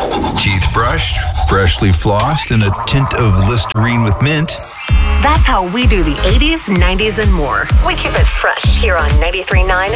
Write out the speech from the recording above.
Teeth brushed, freshly flossed, and a tint of Listerine with mint. That's how we do the 80s, 90s, and more. We keep it fresh here on 93.9